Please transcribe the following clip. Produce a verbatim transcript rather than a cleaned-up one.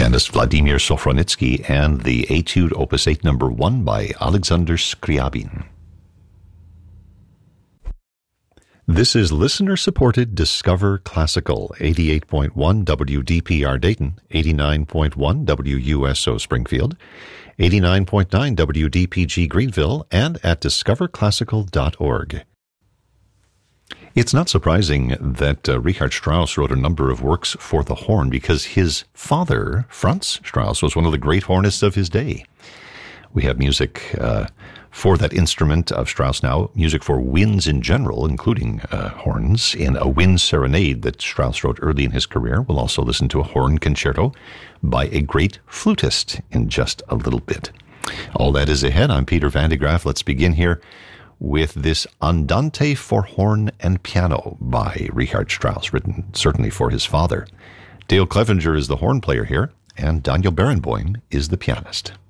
pianist Vladimir Sofronitsky and the Etude Opus eight number one by Alexander Scriabin. This is listener-supported Discover Classical, eighty-eight point one W D P R Dayton, eighty-nine point one W U S O Springfield, eighty-nine point nine W D P G Greenville, and at discover classical dot org. It's not surprising that uh, Richard Strauss wrote a number of works for the horn because his father, Franz Strauss, was one of the great hornists of his day. We have music uh, for that instrument of Strauss now, music for winds in general, including uh, horns, in a wind serenade that Strauss wrote early in his career. We'll also listen to a horn concerto by a great flutist in just a little bit. All that is ahead. I'm Peter Van de Graaff. Let's begin here with this Andante for horn and piano by Richard Strauss, written certainly for his father. Dale Clevenger is the horn player here, and Daniel Barenboim is the pianist.